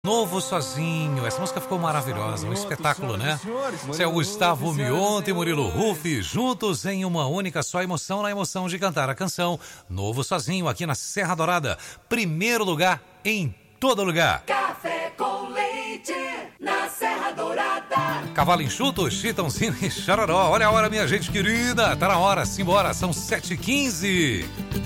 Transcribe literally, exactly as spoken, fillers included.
Novo Sozinho, essa música ficou maravilhosa, um espetáculo, né? Esse é o Gustavo Mionto e Murilo Ruff, juntos em uma única só emoção, na emoção de cantar a canção Novo Sozinho, aqui na Serra Dourada. Primeiro lugar em todo lugar. Café com leite na Serra Dourada. Cavalo enxuto, Chitãozinho e Chororó. Olha a hora, minha gente querida, tá na hora, simbora, são sete e quinze.